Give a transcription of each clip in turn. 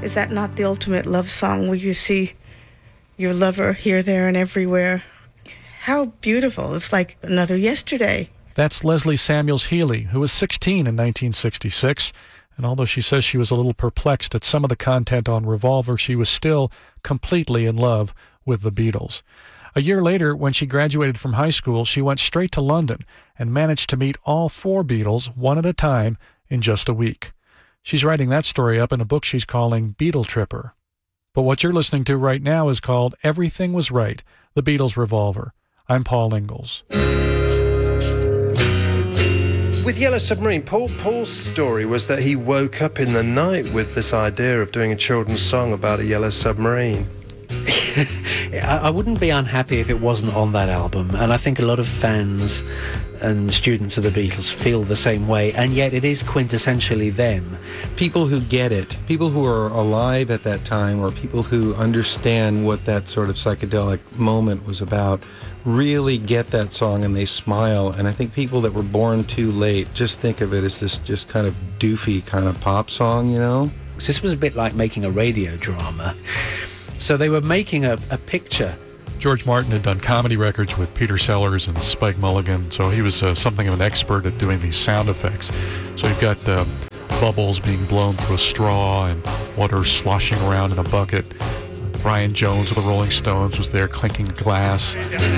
Is that not the ultimate love song where you see your lover here, there, and everywhere? How beautiful. It's like another yesterday. That's Leslie Samuels Healy, who was 16 in 1966. And although she says she was a little perplexed at some of the content on Revolver, she was still completely in love with the Beatles. A year later, when she graduated from high school, she went straight to London and managed to meet all four Beatles one at a time in just a week. She's writing that story up in a book she's calling Beatle Tripper. But what you're listening to right now is called Everything Was Right, The Beatles' Revolver. I'm Paul Ingalls. With Yellow Submarine, Paul's story was that he woke up in the night with this idea of doing a children's song about a yellow submarine. I wouldn't be unhappy if it wasn't on that album, and I think a lot of fans and students of the Beatles feel the same way, and yet it is quintessentially them. People who get it, people who are alive at that time, or people who understand what that sort of psychedelic moment was about, really get that song and they smile. And I think people that were born too late just think of it as this just kind of doofy kind of pop song, you know? This was a bit like making a radio drama. So they were making a picture. George Martin had done comedy records with Peter Sellers and Spike Mulligan, so he was something of an expert at doing these sound effects. So you've got bubbles being blown through a straw and water sloshing around in a bucket. Brian Jones of the Rolling Stones was there clinking glass.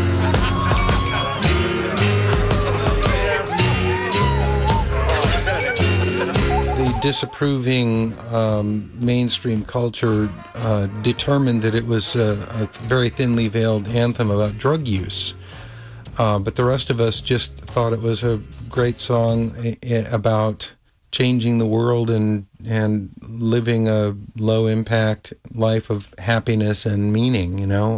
Disapproving mainstream culture determined that it was a very thinly veiled anthem about drug use. But the rest of us just thought it was a great song about changing the world and living a low-impact life of happiness and meaning, you know.